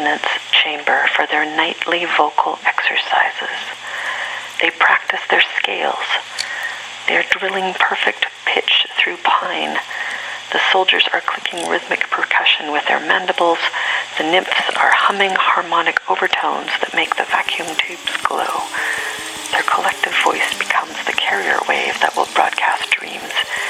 resonance chamber for their nightly vocal exercises. They practice their scales. They are drilling perfect pitch through pine. The soldiers are clicking rhythmic percussion with their mandibles. The nymphs are humming harmonic overtones that make the vacuum tubes glow. Their collective voice becomes the carrier wave that will broadcast dreams